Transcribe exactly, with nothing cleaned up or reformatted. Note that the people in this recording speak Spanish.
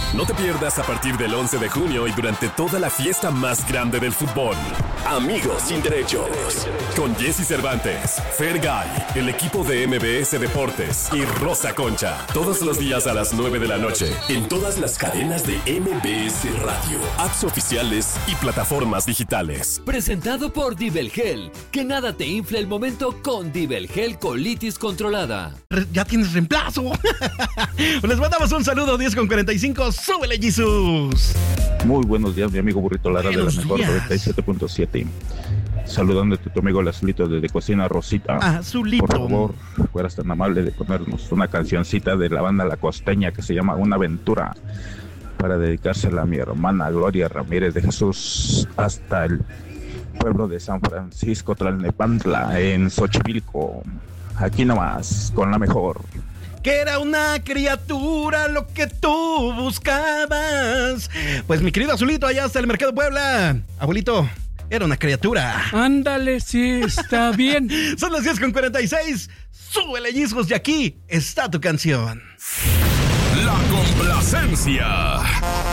No te pierdas a partir del once de junio y durante toda la fiesta más grande del fútbol. Amigos sin derechos. Con Jesse Cervantes, Fergay, el equipo de M B S Deportes y Rosa Concha. Todos los días a las nueve de la noche. En todas las cadenas de M B S Radio, apps oficiales y plataformas digitales. Presentado por Dibelgel. Que nada te infle el momento con Dibelgel Colitis Controlada. Re- ya tienes reemplazo. Les mandamos un saludo, diez con cuarenta y cinco. ¡Súbele, Jesús! Muy buenos días, mi amigo Burrito Lara de la Buenos mejor días. noventa y siete punto siete. Saludándote tu amigo Lazulito desde Cocina Rosita. Azulito. Por favor, fueras tan amable de ponernos una cancioncita de la banda La Costeña que se llama Una Aventura, para dedicársela a mi hermana Gloria Ramírez de Jesús hasta el pueblo de San Francisco Tlalnepantla en Xochimilco. Aquí nomás, con la mejor. Que era una criatura lo que tú buscabas. Pues mi querido Azulito, allá hasta el Mercado Puebla. Abuelito, era una criatura. Ándale, sí, está bien. Son las diez con cuarenta y seis. Súbele, Jesús, y aquí está tu canción. La complacencia.